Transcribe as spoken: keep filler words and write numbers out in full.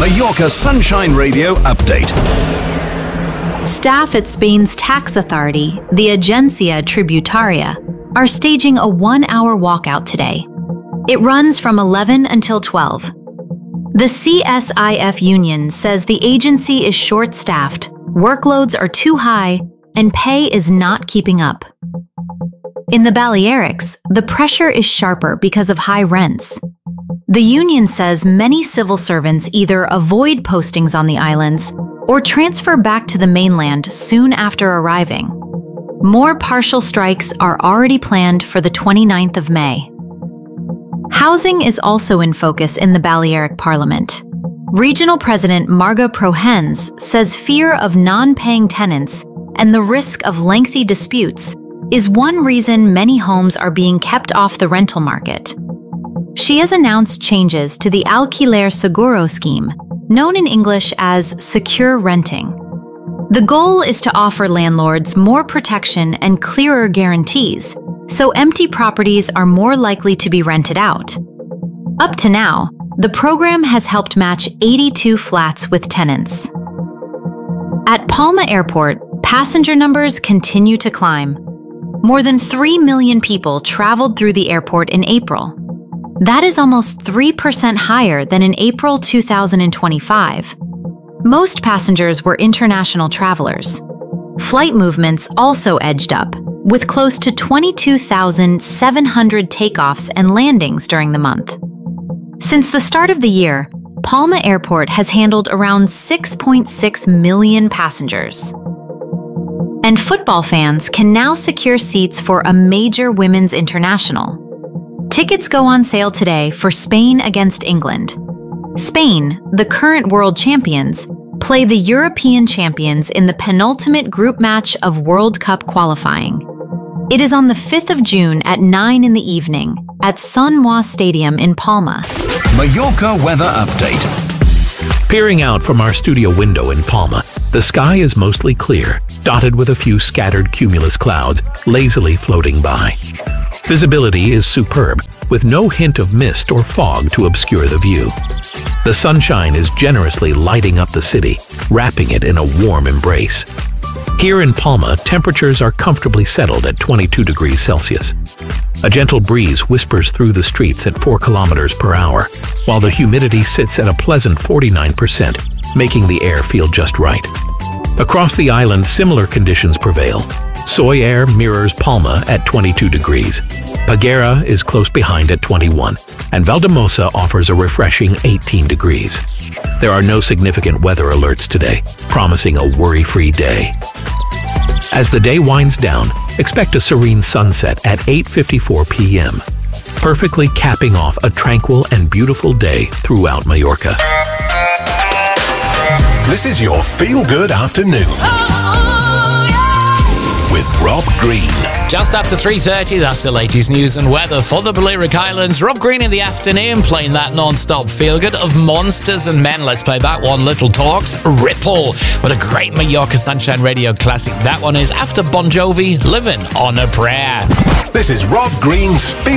Mallorca Sunshine Radio update. Staff at Spain's tax authority, the Agencia Tributaria, are staging a one-hour walkout today. It runs from eleven until twelve. The C S I F union says the agency is short-staffed, workloads are too high, and pay is not keeping up. In the Balearics, the pressure is sharper because of high rents. The union says many civil servants either avoid postings on the islands or transfer back to the mainland soon after arriving. More partial strikes are already planned for the twenty-ninth of May. Housing is also in focus in the Balearic Parliament. Regional President Marga Prohens says fear of non-paying tenants and the risk of lengthy disputes is one reason many homes are being kept off the rental market. She has announced changes to the Alquiler Seguro scheme, known in English as secure renting. The goal is to offer landlords more protection and clearer guarantees, so empty properties are more likely to be rented out. Up to now, the program has helped match eighty-two flats with tenants. At Palma Airport, passenger numbers continue to climb. More than three million people traveled through the airport in April. That is almost three percent higher than in April two thousand twenty-five. Most passengers were international travelers. Flight movements also edged up, with close to twenty-two thousand seven hundred takeoffs and landings during the month. Since the start of the year, Palma Airport has handled around six point six million passengers. And football fans can now secure seats for a major women's international. Tickets go on sale today for Spain against England. Spain, the current world champions, play the European champions in the penultimate group match of World Cup qualifying. It is on the fifth of June at nine in the evening at Sun Mua Stadium in Palma. Mallorca weather update. Peering out from our studio window in Palma, the sky is mostly clear, dotted with a few scattered cumulus clouds lazily floating by. Visibility is superb, with no hint of mist or fog to obscure the view. The sunshine is generously lighting up the city, wrapping it in a warm embrace. Here in Palma, temperatures are comfortably settled at twenty-two degrees Celsius. A gentle breeze whispers through the streets at four kilometers per hour, while the humidity sits at a pleasant forty-nine percent, making the air feel just right. Across the island, similar conditions prevail. Soy Air mirrors Palma at twenty-two degrees. Peguera is close behind at twenty-one, and Valdemosa offers a refreshing eighteen degrees. There are no significant weather alerts today, promising a worry-free day. As the day winds down, expect a serene sunset at eight fifty-four p m, perfectly capping off a tranquil and beautiful day throughout Mallorca. This is your feel-good afternoon. With Rob Green. Just after three thirty, that's the latest news and weather for the Balearic Islands. Rob Green in the afternoon, playing that non-stop feel-good of Monsters and Men. Let's play that one, Little Talks, Ripple. What a great Mallorca Sunshine Radio classic that one is, after Bon Jovi, Living on a Prayer. This is Rob Green's Feel